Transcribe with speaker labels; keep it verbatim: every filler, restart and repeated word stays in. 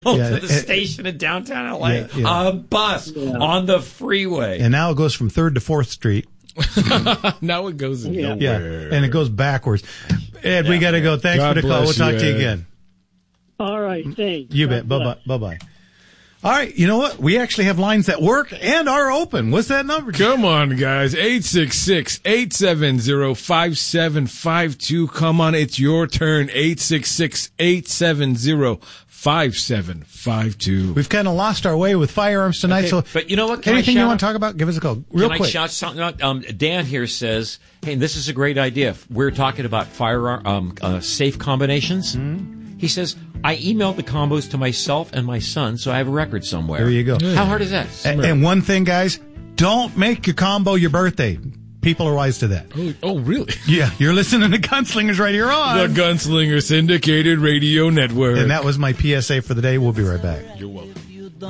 Speaker 1: Yeah,
Speaker 2: to the
Speaker 1: it,
Speaker 2: station in downtown L A.
Speaker 1: Yeah, yeah.
Speaker 2: A bus
Speaker 3: Yeah.
Speaker 2: on the freeway.
Speaker 1: And now it goes from third to fourth Street.
Speaker 4: Now it goes
Speaker 3: Yeah.
Speaker 1: Yeah,
Speaker 4: nowhere.
Speaker 1: and it goes backwards. Ed, we got to go. Thanks
Speaker 4: God
Speaker 1: for the call. We'll
Speaker 4: bless
Speaker 1: talk
Speaker 4: you,
Speaker 1: to you
Speaker 4: Ed.
Speaker 1: again.
Speaker 3: All right, thanks.
Speaker 1: You
Speaker 3: God
Speaker 1: bet. Bye
Speaker 3: bless.
Speaker 1: bye. Bye bye. All right. You know what? We actually have lines that work and are open. What's that number?
Speaker 4: Come on, guys. eight six six, eight seven zero, five seven five two. Come on, it's your turn. eight six six, eight seven zero, five seven five two.
Speaker 1: We've kind of lost our way with firearms tonight.
Speaker 2: Okay,
Speaker 1: so,
Speaker 2: but you know what? Can I
Speaker 1: anything you
Speaker 2: shout
Speaker 1: want to
Speaker 2: out-
Speaker 1: talk about? Give us a call, real
Speaker 2: Can
Speaker 1: quick.
Speaker 2: I shout something out? Um, Dan here says, hey, this is a great idea. We're talking about firearm um, uh, safe combinations.
Speaker 1: Mm-hmm.
Speaker 2: He says, I emailed the combos to myself and my son, so I have a record somewhere.
Speaker 1: There you go.
Speaker 2: How hard is that?
Speaker 1: And, and one thing, guys, don't make your combo your birthday. People are wise to that.
Speaker 4: Oh, oh, really?
Speaker 1: Yeah, you're listening to Gunslingers right here on.
Speaker 4: The Gunslinger Syndicated Radio Network.
Speaker 1: And that was my P S A for the day. We'll be right back.
Speaker 4: You're welcome.